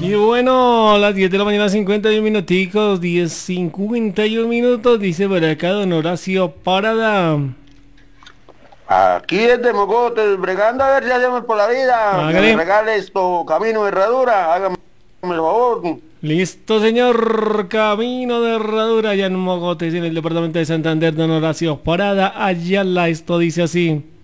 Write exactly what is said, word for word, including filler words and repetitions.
Y bueno, las diez de la mañana, cincuenta y un minuticos, diez cincuenta y un minutos, dice por acá don Horacio Parada. Aquí desde Mogotes, bregando a ver si hacemos por la vida. Que me Hágale. regale esto, camino de herradura. Hágame el favor. Listo, señor. Camino de Herradura, allá en Mogotes, en el departamento de Santander, don Horacio Parada. Allá la esto dice así.